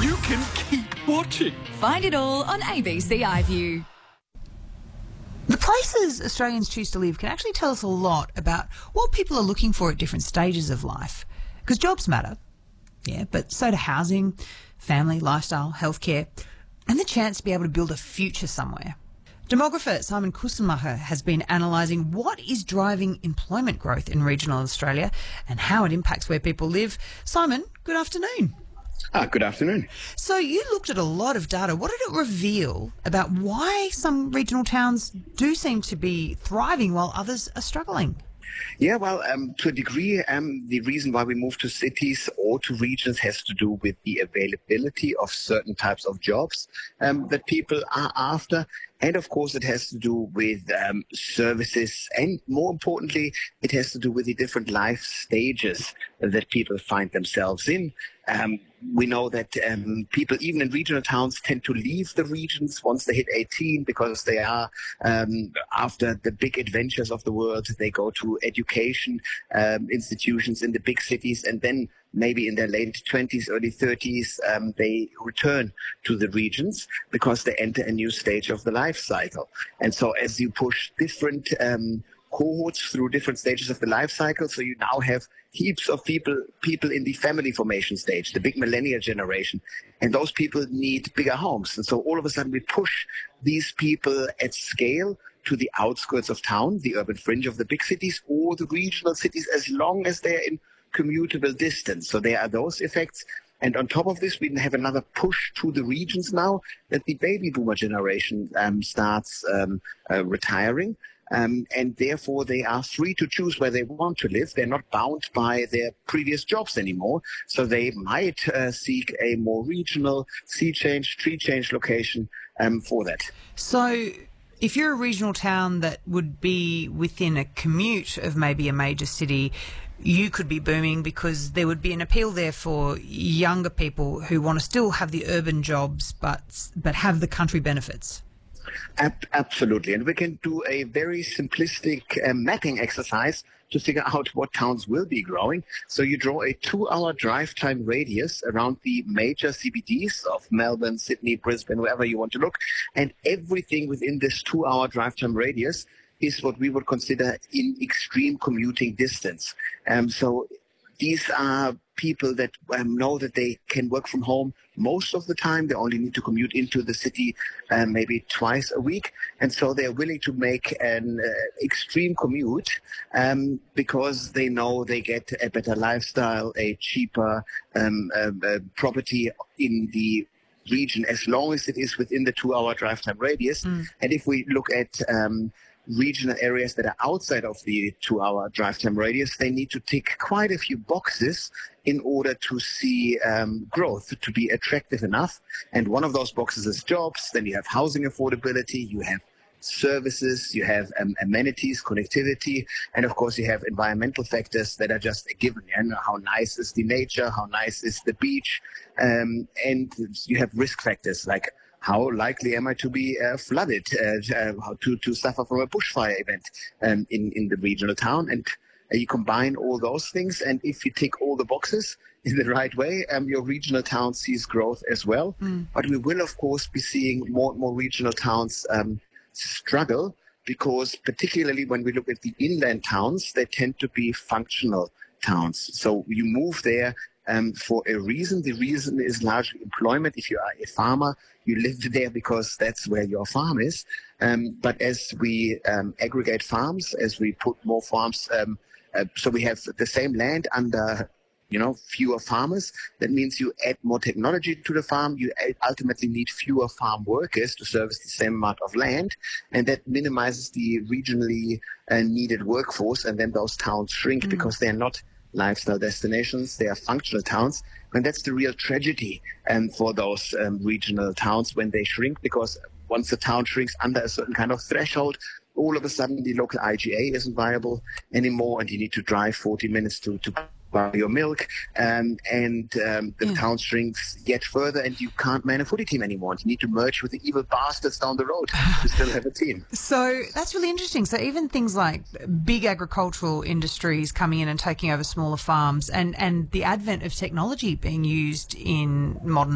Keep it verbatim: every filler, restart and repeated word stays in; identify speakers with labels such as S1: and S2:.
S1: You can keep watching.
S2: Find it all on A B C iView.
S3: The places Australians choose to live can actually tell us a lot about what people are looking for at different stages of life. Because jobs matter, yeah, but so do housing, family, lifestyle, healthcare, and the chance to be able to build a future somewhere. Demographer Simon Kussenmacher has been analysing what is driving employment growth in regional Australia and how it impacts where people live. Simon, good afternoon.
S4: Ah, good afternoon.
S3: So you looked at a lot of data. What did it reveal about why some regional towns do seem to be thriving while others are struggling?
S4: Yeah, well, um, to a degree, um, the reason why we move to cities or to regions has to do with the availability of certain types of jobs um, that people are after. And of course, it has to do with um, services. And more importantly, it has to do with the different life stages that people find themselves in. Um, we know that um, people, even in regional towns, tend to leave the regions once they hit eighteen because they are, um, after the big adventures of the world, they go to education um, institutions in the big cities, and then maybe in their late twenties, early thirties, um, they return to the regions because they enter a new stage of the life cycle. And so as you push different um, cohorts through different stages of the life cycle, so you now have heaps of people people in the family formation stage, the big millennial generation, and those people need bigger homes. And so all of a sudden we push these people at scale to the outskirts of town, the urban fringe of the big cities, or the regional cities, as long as they're in commutable distance. So there are those effects. And on top of this, we have another push to the regions now that the baby boomer generation um, starts um, uh, retiring. Um, and therefore, they are free to choose where they want to live. They're not bound by their previous jobs anymore. So they might uh, seek a more regional sea change, tree change location um, for that.
S3: So if you're a regional town that would be within a commute of maybe a major city, you could be booming because there would be an appeal there for younger people who want to still have the urban jobs but but have the country benefits.
S4: Ab- absolutely. And we can do a very simplistic uh, mapping exercise to figure out what towns will be growing. So you draw a two-hour drive time radius around the major C B Ds of Melbourne, Sydney, Brisbane, wherever you want to look. And everything within this two-hour drive time radius is what we would consider in extreme commuting distance. Um, so these are people that um, know that they can work from home most of the time. They only need to commute into the city uh, maybe twice a week. And so they're willing to make an uh, extreme commute um, because they know they get a better lifestyle, a cheaper um, uh, uh, property in the region, as long as it is within the two-hour drive time radius. Mm. And if we look at um, regional areas that are outside of the two-hour drive time radius, they need to tick quite a few boxes in order to see um, growth to be attractive enough. And one of those boxes is jobs. Then you have housing affordability, you have services, you have um, amenities, connectivity, and of course you have environmental factors that are just a given. You know, how nice is the nature, how nice is the beach, um, and you have risk factors like how likely am I to be uh, flooded, uh, uh, to, to suffer from a bushfire event um, in, in the regional town. And uh, you combine all those things, and if you tick all the boxes in the right way, um, your regional town sees growth as well. Mm. But we will, of course, be seeing more and more regional towns um, struggle, because particularly when we look at the inland towns, they tend to be functional towns. So you move there Um, for a reason. The reason is largely employment. If you are a farmer, you live there because that's where your farm is. Um, but as we um, aggregate farms, as we put more farms, um, uh, so we have the same land under, you know, fewer farmers. That means you add more technology to the farm. You ultimately need fewer farm workers to service the same amount of land, and that minimizes the regionally uh, needed workforce. And then those towns shrink mm. because they are not lifestyle destinations, they are functional towns. And that's the real tragedy um, for those um, regional towns when they shrink, because once the town shrinks under a certain kind of threshold, all of a sudden the local I G A isn't viable anymore, and you need to drive forty minutes to, to buy your milk, um, and um, the yeah. town shrinks yet further, and you can't man a footy team anymore, and you need to merge with the evil bastards down the road to still have a team.
S3: So that's really interesting. So even things like big agricultural industries coming in and taking over smaller farms, and, and the advent of technology being used in modern